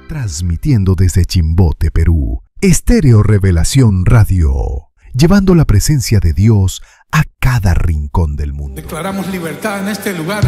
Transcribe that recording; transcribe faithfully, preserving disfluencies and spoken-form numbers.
Transmitiendo desde Chimbote, Perú, Estéreo Revelación Radio, llevando la presencia de Dios a cada rincón del mundo. Declaramos libertad en este lugar.